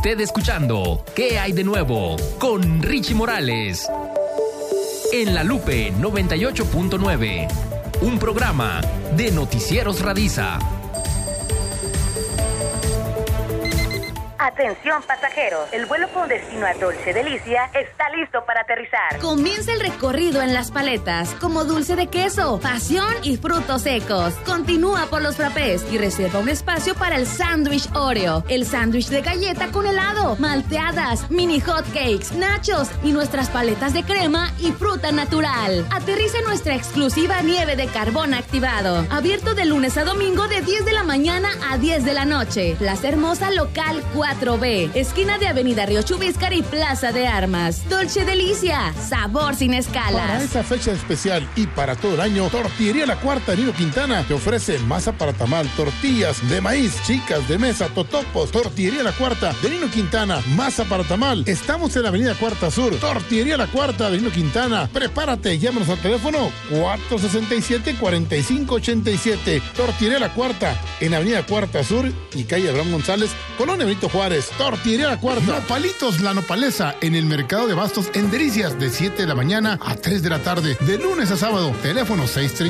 usted escuchando ¿Qué hay de nuevo? Con Richie Morales. En La Lupe 98.9. Un programa de Noticieros Radisa. Atención pasajeros, el vuelo con destino a Dolce Delicia está listo para aterrizar. Comienza el recorrido en las paletas, como dulce de queso, pasión y frutos secos. Continúa por los frappés y reserva un espacio para el sándwich Oreo, el sándwich de galleta con helado, malteadas, mini hot cakes, nachos y nuestras paletas de crema y fruta natural. Aterriza en nuestra exclusiva nieve de carbón activado, abierto de lunes a domingo de 10 de la mañana a 10 de la noche. Plaza Hermosa Local 4B, esquina de Avenida Río Chubíscar y Plaza de Armas. Dolce Delicia, sabor sin escalas. Para esta fecha especial y para todo el año, Tortillería La Cuarta de Nino Quintana te ofrece masa para tamal, tortillas de maíz, chicas de mesa, totopos. Tortillería La Cuarta de Nino Quintana, masa para tamal. Estamos en la Avenida Cuarta Sur. Tortillería La Cuarta de Nino Quintana. Prepárate, llámanos al teléfono 467-4587. Tortillería La Cuarta en Avenida Cuarta Sur y calle Abraham González, Colonia Benito Juárez. Tortillería La Cuarta. Nopalitos La Nopaleza en el Mercado de Bastos en Delicias de 7 de la mañana a 3 de la tarde. De lunes a sábado. Teléfono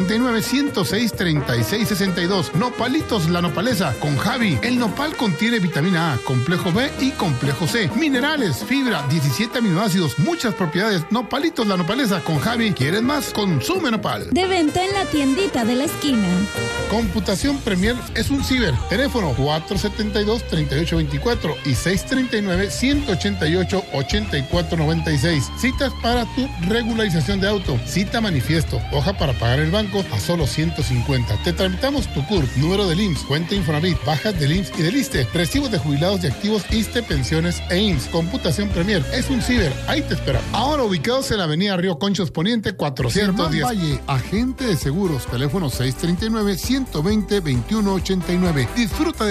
639-106-3662. Nopalitos La Nopaleza con Javi. El nopal contiene vitamina A, complejo B y complejo C. Minerales, fibra, 17 aminoácidos, muchas propiedades. Nopalitos La Nopaleza con Javi. ¿Quieres más? Consume nopal. De venta en la tiendita de la esquina. Computación Premier es un ciber. Teléfono 472-3824 y 639-188-8496. Citas para tu regularización de auto. Cita manifiesto. Hoja para pagar el banco a solo 150. Te tramitamos tu CURP, número del IMSS, cuenta Infonavit, bajas del IMSS y del ISSSTE, recibos de jubilados y activos ISSSTE, pensiones e IMSS. Computación Premier es un ciber. Ahí te esperamos. Ahora ubicados en la avenida Río Conchos Poniente 410. Valle, agente de seguros. Teléfono 639-120-2189. Disfruta de